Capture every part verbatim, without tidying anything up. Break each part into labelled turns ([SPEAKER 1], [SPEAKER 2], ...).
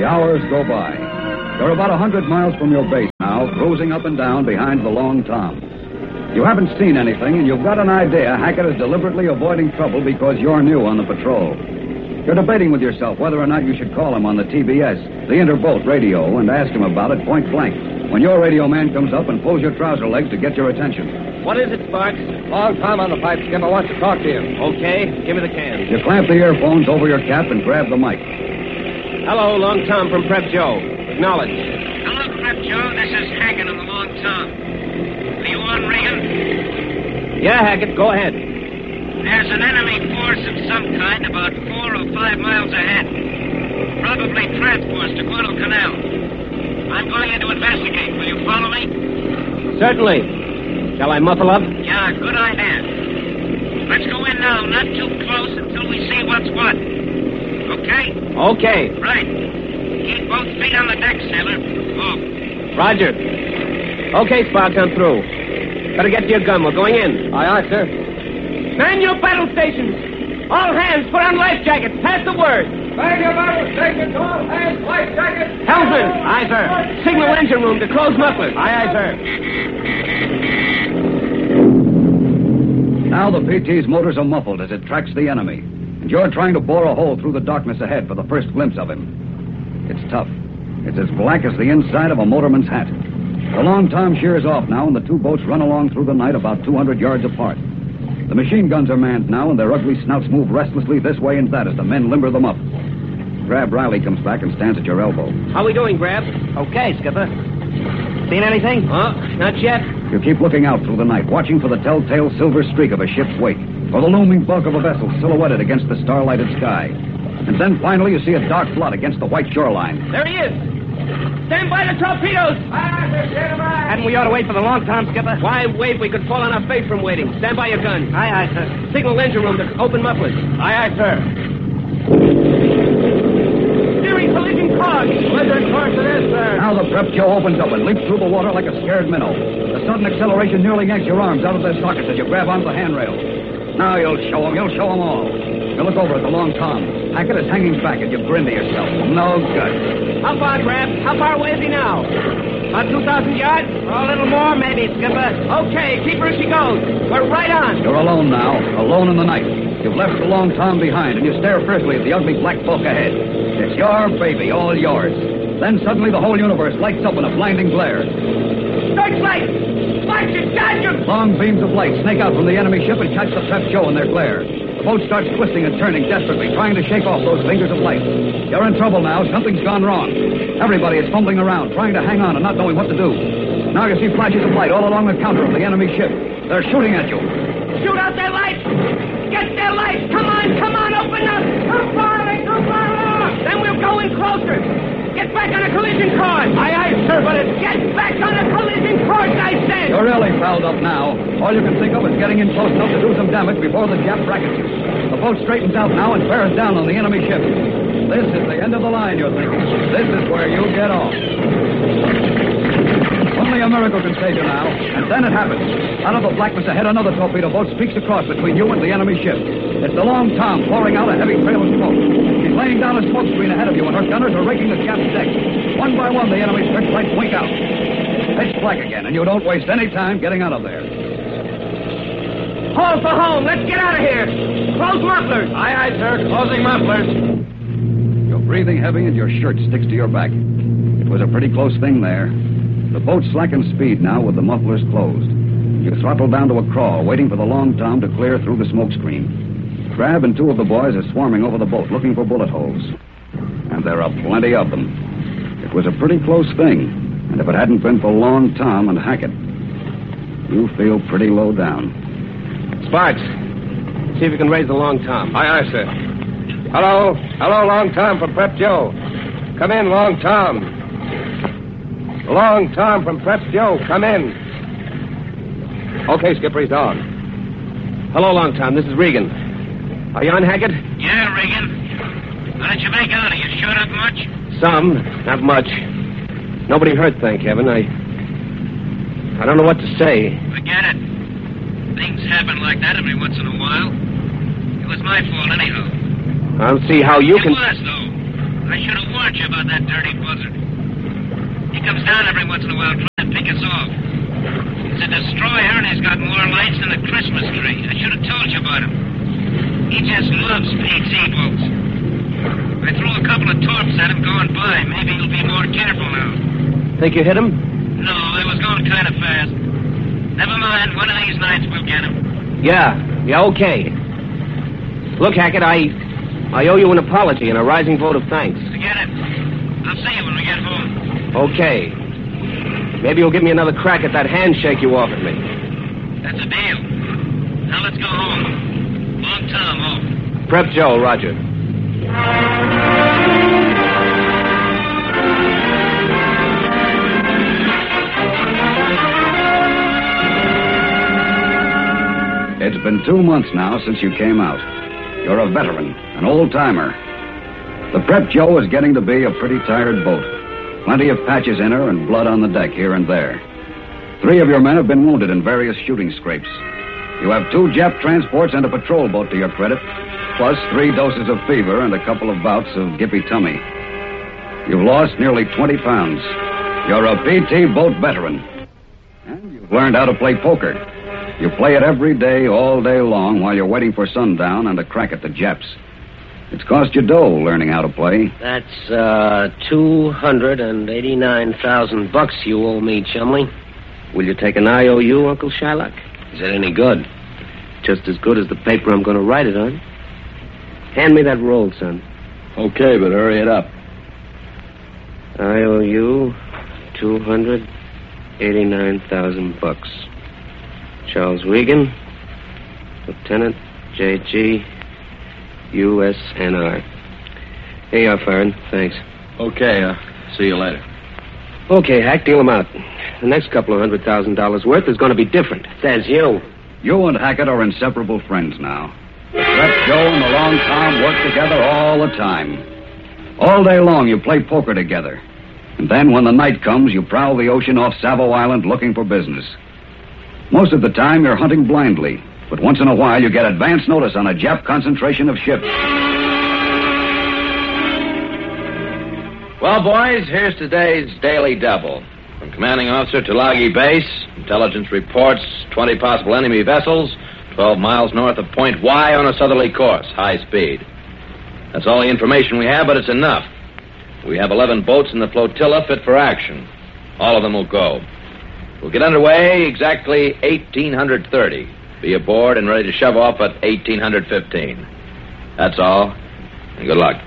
[SPEAKER 1] The hours go by. You're about a hundred miles from your base now, cruising up and down behind the Long Tom. You haven't seen anything, and you've got an idea Hackett is deliberately avoiding trouble because you're new on the patrol. You're debating with yourself whether or not you should call him on the T B S, the Interbolt radio, and ask him about it point blank, when your radio man comes up and pulls your trouser legs to get your attention.
[SPEAKER 2] What is it, Sparks?
[SPEAKER 3] Long Tom on the pipe, Skipper wants to talk to you.
[SPEAKER 2] Okay, give me the can.
[SPEAKER 1] You clamp the earphones over your cap and grab the mic.
[SPEAKER 2] Hello, Long Tom from Prep Joe. Acknowledge.
[SPEAKER 4] Hello, Prep Joe. This is Hackett on the Long Tom. Are you on, Regan?
[SPEAKER 2] Yeah, Hackett, go ahead.
[SPEAKER 4] There's an enemy force of some kind about four or five miles ahead. Probably transports to Guadalcanal. I'm going in to investigate. Will you follow me?
[SPEAKER 2] Certainly. Shall I muffle up?
[SPEAKER 4] Yeah, good idea. Let's go in now, not too close until we see what's what. Okay?
[SPEAKER 2] Okay.
[SPEAKER 4] Right. Keep both feet on the deck, sailor. Off.
[SPEAKER 2] Roger. Okay, Sparks, I'm through. Better get to your gun. We're going in.
[SPEAKER 3] Aye, aye, sir.
[SPEAKER 2] Man your battle stations. All hands, put on life jackets. Pass the word.
[SPEAKER 3] Man your battle stations. All hands, life jackets.
[SPEAKER 2] Helmsman. Aye, sir. Signal engine room to close mufflers.
[SPEAKER 3] Aye, aye, sir.
[SPEAKER 1] Now the P T's motors are muffled as it tracks the enemy, and you're trying to bore a hole through the darkness ahead for the first glimpse of him. It's tough. It's as black as the inside of a motorman's hat. The Long Tom shears off now, and the two boats run along through the night about two hundred yards apart. The machine guns are manned now, and their ugly snouts move restlessly this way and that as the men limber them up. Grab Riley comes back and stands at your elbow.
[SPEAKER 2] How we doing, Grab?
[SPEAKER 5] Okay, Skipper. Seen anything?
[SPEAKER 2] Oh, not yet.
[SPEAKER 1] You keep looking out through the night, watching for the telltale silver streak of a ship's wake, or the looming bulk of a vessel silhouetted against the starlighted sky. And then finally you see a dark blot against the white shoreline.
[SPEAKER 2] There he is. Stand by the torpedoes.
[SPEAKER 5] Hadn't we ought to wait for the Long Tom, Skipper?
[SPEAKER 2] Why wait? We could fall on our face from waiting. Stand by your gun.
[SPEAKER 5] Aye, aye, sir.
[SPEAKER 2] Signal engine room to open mufflers.
[SPEAKER 3] Aye, aye, sir.
[SPEAKER 2] Steering collision course.
[SPEAKER 3] Collision course it is, sir.
[SPEAKER 1] Now the Prep Joe opens up and leaps through the water like a scared minnow. The sudden acceleration nearly yanks your arms out of their sockets as you grab onto the handrail. Now you'll show them. You'll show them all. You look over at the Long Tom. Hackett is hanging back and you grin to yourself. No good.
[SPEAKER 2] How far, Grab? How far away is he now? About two thousand yards?
[SPEAKER 5] A little more, maybe, Skipper.
[SPEAKER 2] Okay, keep her as she goes. We're right on.
[SPEAKER 1] You're alone now, alone in the night. You've left the Long Tom behind, and you stare fiercely at the ugly black bulk ahead. It's your baby, all yours. Then suddenly the whole universe lights up in a blinding glare.
[SPEAKER 2] Searchlight! Watch it, dodge him!
[SPEAKER 1] Long beams of light snake out from the enemy ship and catch the Prep Joe in their glare. The boat starts twisting and turning desperately, trying to shake off those fingers of light. You're in trouble now. Something's gone wrong. Everybody is fumbling around, trying to hang on and not knowing what to do. Now you see flashes of light all along the counter of the enemy ship. They're shooting at you.
[SPEAKER 2] Shoot out their lights! Get their lights! Come on, come on, open up! Too far, too far off! Then we'll go in closer. Get back on a collision course! Aye, aye, sir, but it's... Get back on a collision course, I said!
[SPEAKER 1] You're really fouled up now. All you can think of is getting in close enough to do some damage before the Jap brackets you. The boat straightens out now and bears down on the enemy ship. This is the end of the line, you're thinking. This is where you get off. Only a miracle can save you now, and then it happens. Out of the blackness ahead, another torpedo boat streaks across between you and the enemy ship. It's the Long Tom pouring out a heavy trail of smoke. She's laying down a smoke screen ahead of you, and her gunners are raking the Jap's deck. One by one, the enemy's searchlights blink out. It's black again, and you don't waste any time getting out of there.
[SPEAKER 2] Haul for home. Let's get out of here. Close mufflers.
[SPEAKER 3] Aye, aye, sir. Closing mufflers.
[SPEAKER 1] You're breathing heavy, and your shirt sticks to your back. It was a pretty close thing there. The boat slackens speed now with the mufflers closed. You throttle down to a crawl, waiting for the Long Tom to clear through the smoke screen. Crab and two of the boys are swarming over the boat looking for bullet holes. And there are plenty of them. It was a pretty close thing, and if it hadn't been for Long Tom and Hackett, you feel pretty low down.
[SPEAKER 2] Sparks, see if you can raise the Long Tom.
[SPEAKER 3] Aye, aye, sir. Hello. Hello, Long Tom from Prep Joe. Come in, Long Tom. Long Tom from Prep Joe. Come in. Okay, Skipper, he's on.
[SPEAKER 2] Hello, Long Tom. This is Regan. Are you on, Hackett?
[SPEAKER 4] Yeah, Regan. How did you make out? Are you shot up much?
[SPEAKER 2] Some, not much. Nobody hurt, thank heaven. I... I don't know what to say.
[SPEAKER 4] Forget it. Things happen like that every once in a while. It was my fault anyhow.
[SPEAKER 2] I don't see how you
[SPEAKER 4] it
[SPEAKER 2] can...
[SPEAKER 4] It was, though. I should have warned warned you about that dirty buzzard. He comes down every once in a while trying to pick us off. He's a destroyer, and he's got more lights than a Christmas tree. I should have told you about him. He just loves P T boats. I threw a couple of torps at him going by. Maybe he'll be more careful now.
[SPEAKER 5] Think you hit him?
[SPEAKER 4] No, I was going kind of fast. Never mind. One of these nights we'll get him.
[SPEAKER 5] Yeah. Yeah, okay. Look, Hackett, I... I owe you an apology and a rising vote of thanks.
[SPEAKER 4] Forget it. I'll see you when we get home.
[SPEAKER 5] Okay. Maybe you'll give me another crack at that handshake you offered me.
[SPEAKER 4] That's a deal. Now let's go home. Long Tom off.
[SPEAKER 5] Prep Joe, roger.
[SPEAKER 1] It's been two months now since you came out. You're a veteran, an old-timer. The Prep Joe is getting to be a pretty tired boat. Plenty of patches in her and blood on the deck here and there. Three of your men have been wounded in various shooting scrapes. You have two Jap transports and a patrol boat to your credit, plus three doses of fever and a couple of bouts of gippy tummy. You've lost nearly twenty pounds. You're a P T boat veteran. And you've learned how to play poker. You play it every day, all day long, while you're waiting for sundown and a crack at the Japs. It's cost you dough learning how to play.
[SPEAKER 5] That's, uh, two hundred and eighty-nine thousand bucks you owe me, Chumley. Will you take an I O U, Uncle Shylock? Is it any good? Just as good as the paper I'm going to write it on. Hand me that roll, son.
[SPEAKER 6] Okay, but hurry it up.
[SPEAKER 5] I O U, two hundred eighty-nine thousand bucks. Charles Wiegand, Lieutenant J G, U S N R. Here you are, Farron. Thanks.
[SPEAKER 6] Okay, uh, see you later.
[SPEAKER 5] Okay, Hack, deal them out. The next couple of hundred thousand dollars worth is going to be different. Says you.
[SPEAKER 1] You and Hackett are inseparable friends now. Prep Joe and the Long Tom work together all the time. All day long you play poker together. And then when the night comes, you prowl the ocean off Savo Island looking for business. Most of the time you're hunting blindly, but once in a while you get advance notice on a Jap concentration of ships.
[SPEAKER 6] Well, boys, here's today's Daily Double. From Commanding Officer Tulagi Base, intelligence reports twenty possible enemy vessels, twelve miles north of Point Y on a southerly course, high speed. That's all the information we have, but it's enough. We have eleven boats in the flotilla fit for action. All of them will go. We'll get underway exactly eighteen thirty. Be aboard and ready to shove off at eighteen fifteen. That's all, and good luck.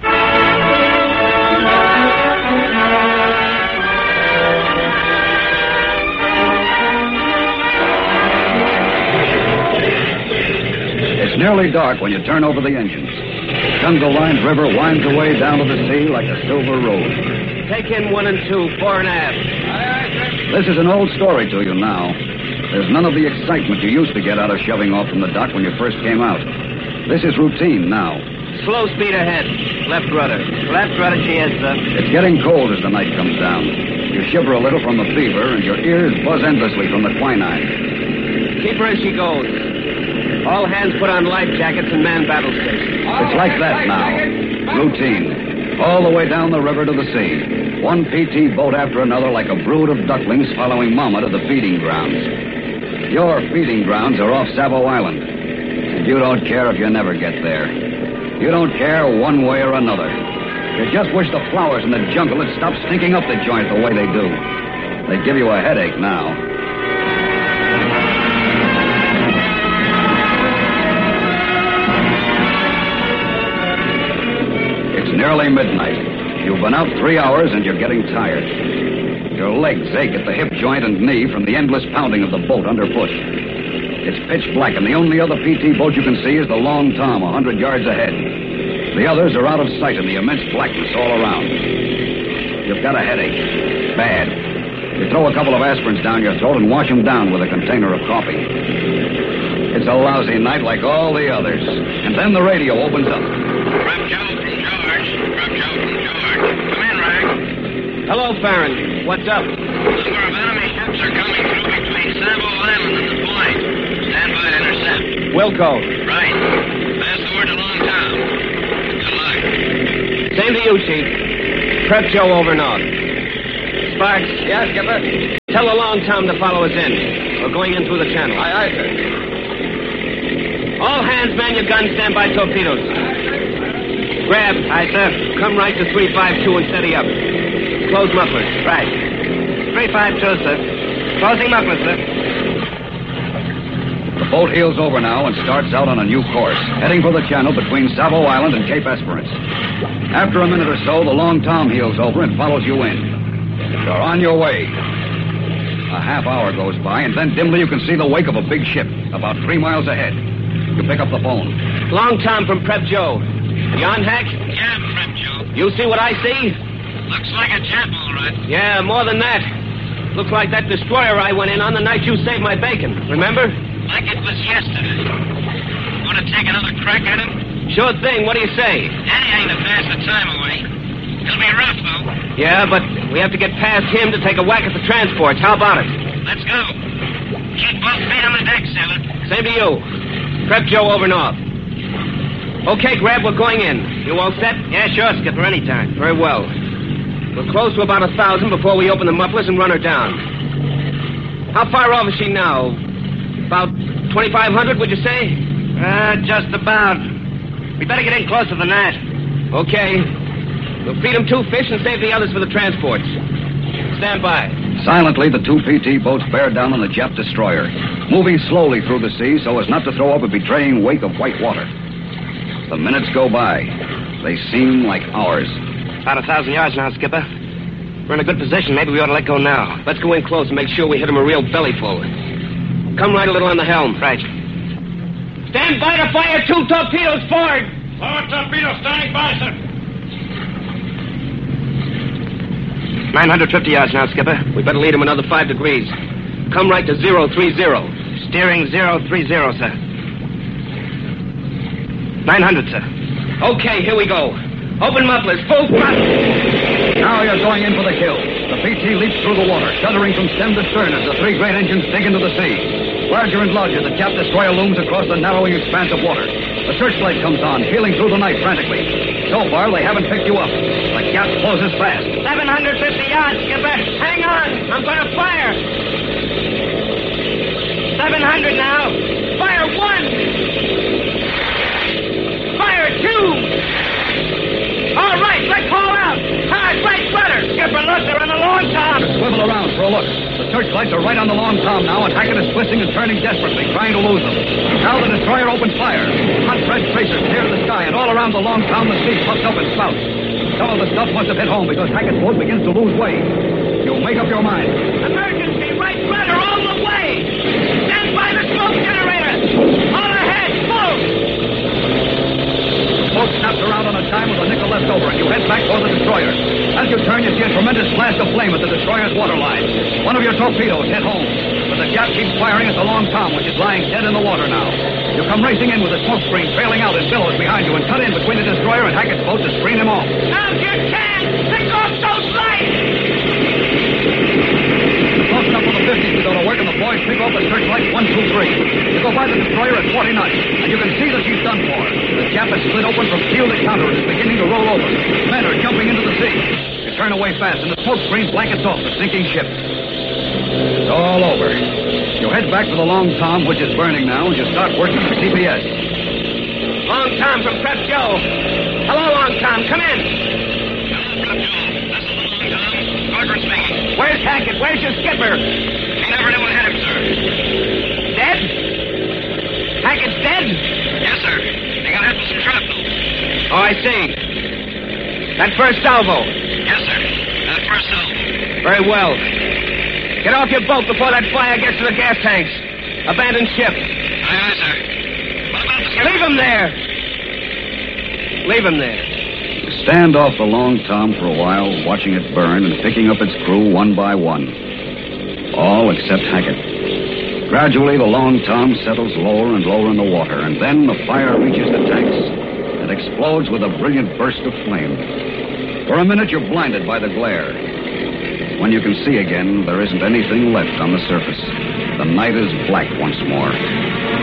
[SPEAKER 1] It's nearly dark when you turn over the engines. The jungle-lined river winds away down to the sea like a silver road.
[SPEAKER 5] Take in one and two, fore and aft.
[SPEAKER 1] This is an old story to you now. There's none of the excitement you used to get out of shoving off from the dock when you first came out. This is routine now.
[SPEAKER 5] Slow speed ahead. Left rudder. Left rudder she is, sir.
[SPEAKER 1] It's getting cold as the night comes down. You shiver a little from the fever, and your ears buzz endlessly from the quinine.
[SPEAKER 5] Keep her as she goes. All hands put on life jackets and man battle stations.
[SPEAKER 1] It's like that now. Routine. All the way down the river to the sea. One P T boat after another like a brood of ducklings following Mama to the feeding grounds. Your feeding grounds are off Savo Island. And you don't care if you never get there. You don't care one way or another. You just wish the flowers in the jungle had stopped stinking up the joint the way they do. They give you a headache now. Nearly midnight. You've been out three hours and you're getting tired. Your legs ache at the hip joint and knee from the endless pounding of the boat under push. It's pitch black, and the only other P T boat you can see is the Long Tom a hundred yards ahead. The others are out of sight in the immense blackness all around. You've got a headache. Bad. You throw a couple of aspirins down your throat and wash them down with a container of coffee. It's a lousy night like all the others. And then the radio opens up.
[SPEAKER 4] Prep Joe from George. Prep Joe from George. Come in, Rag.
[SPEAKER 5] Hello, Farron. What's up?
[SPEAKER 4] A number of enemy ships are coming through between Savo Island and the Point. Stand by to intercept.
[SPEAKER 5] Wilco.
[SPEAKER 4] Right. Pass the word to Long Tom. Good luck.
[SPEAKER 5] Same to you, Chief. Prep Joe over north. Sparks.
[SPEAKER 3] Yes, Skipper?
[SPEAKER 5] Tell the Long Tom to follow us in. We're going in through the channel.
[SPEAKER 3] Aye, aye, sir.
[SPEAKER 5] All hands, man your guns, stand by torpedoes. Grab. Aye, sir. Come right to three five two and steady up. Close mufflers.
[SPEAKER 2] Right. three five two, sir. Closing mufflers, sir.
[SPEAKER 1] The boat heels over now and starts out on a new course, heading for the channel between Savo Island and Cape Esperance. After a minute or so, the Long Tom heels over and follows you in. You're on your way. A half hour goes by, and then dimly you can see the wake of a big ship, about three miles ahead. You pick up the phone.
[SPEAKER 5] Long Tom from Prep Joe. You on, Hack?
[SPEAKER 4] Yeah, Prep Joe.
[SPEAKER 5] You see what I see?
[SPEAKER 4] Looks like a Jap, all right.
[SPEAKER 5] Yeah, more than that. Looks like that destroyer I went in on the night you saved my bacon. Remember?
[SPEAKER 4] Like it was yesterday. Want to take another crack at him?
[SPEAKER 5] Sure thing. What do you say?
[SPEAKER 4] Danny ain't to pass the time away. He'll be rough, though.
[SPEAKER 5] Yeah, but we have to get past him to take a whack at the transports. How about it?
[SPEAKER 4] Let's go. Keep both feet on the deck, sailor.
[SPEAKER 5] Same to you. Prep Joe over north. Okay, Grab, we're going in. You all set?
[SPEAKER 2] Yeah, sure, Skipper, anytime.
[SPEAKER 5] Very well. We're close to about a thousand before we open the mufflers and run her down. How far off is she now? About twenty-five hundred, would you say?
[SPEAKER 2] Uh, just about. We better get in closer than that.
[SPEAKER 5] Okay. We'll feed them two fish and save the others for the transports. Stand by.
[SPEAKER 1] Silently, the two P T boats bear down on the Jap destroyer, moving slowly through the sea so as not to throw up a betraying wake of white water. The minutes go by. They seem like hours.
[SPEAKER 2] About a thousand yards now, Skipper. We're in a good position. Maybe we ought to let go now.
[SPEAKER 5] Let's go in close and make sure we hit them a real bellyful. Come right a little on the helm.
[SPEAKER 2] Right.
[SPEAKER 5] Stand by to fire two torpedoes forward.
[SPEAKER 4] Forward torpedo standing by, sir.
[SPEAKER 2] nine hundred fifty yards now, Skipper.
[SPEAKER 5] We better lead them another five degrees. Come right to zero three zero.
[SPEAKER 2] Steering zero three zero, sir. nine hundred, sir.
[SPEAKER 5] Okay, here we go. Open mufflers, full throttle.
[SPEAKER 1] Now you're going in for the kill. The P T leaps through the water, shuddering from stem to stern as the three great engines dig into the sea. Larger and larger, the Jap destroyer looms across the narrowing expanse of water. The searchlight comes on, peeling through the night frantically. So far, they haven't picked you up. The gap closes fast.
[SPEAKER 2] seven hundred fifty yards, Skipper.
[SPEAKER 5] Hang on. I'm going to fire.
[SPEAKER 2] seven hundred now.
[SPEAKER 5] Fire one. Fire two. All right, let's haul out. Hard, right rudder.
[SPEAKER 2] Skipper, look, they're on the Long Tom.
[SPEAKER 1] Swivel around for a look. The searchlights are right on the Long Tom now, and Hackett is twisting and turning desperately, trying to lose them. Now the destroyer opens fire. Hot red tracers tear the sky, and all around the Long Tom the sea puffs up and spouts. Some of the stuff must have hit home because Hackett's boat begins to lose way. You make up your mind.
[SPEAKER 5] Emergency, right rudder all the way. Stand by the smoke generator. All ahead, full.
[SPEAKER 1] The boat snaps around on a dime with a nickel left over, and you head back toward the destroyer. As you turn, you see a tremendous blast of flame at the destroyer's waterline. One of your torpedoes hit home, but the Jap keeps firing at the Long Tom, which is lying dead in the water now. You come racing in with the smoke screen trailing out in billows behind you and cut in between the destroyer and Hackett's boat to screen him off.
[SPEAKER 5] Now's your chance. Pick off those lights.
[SPEAKER 1] Close enough for the fifties to go to work, and the boys pick off the searchlight one, two, three. You go by the destroyer at forty knots, and you can see that she's done for. The Jap has split open from keel to counter and is beginning to roll over. Men are jumping into the sea. You turn away fast, and the smoke screen blankets off the sinking ship. It's all over. You head back to the Long Tom, which is burning now, and you start working for C B S.
[SPEAKER 5] Long Tom from Prep Joe. Hello, Long Tom. Come in.
[SPEAKER 4] Hello, Prep Joe. This is the Long Tom. Parker speaking.
[SPEAKER 5] Where's Hackett? Where's your skipper?
[SPEAKER 4] He never knew what hit him, sir.
[SPEAKER 5] Dead? Hackett's dead?
[SPEAKER 4] Yes, sir. They got hit with some shrapnel.
[SPEAKER 5] Oh, I see. That first salvo.
[SPEAKER 4] Yes, sir. That first salvo.
[SPEAKER 5] Very well. Get off your boat before that fire gets to the gas tanks. Abandon ship.
[SPEAKER 4] Aye, aye, sir. What about the skipper?
[SPEAKER 5] Leave him there. Leave him there.
[SPEAKER 1] You stand off the Long Tom for a while, watching it burn and picking up its crew one by one. All except Hackett. Gradually, the Long Tom settles lower and lower in the water, and then the fire reaches the tanks and explodes with a brilliant burst of flame. For a minute, you're blinded by the glare. When you can see again, there isn't anything left on the surface. The night is black once more.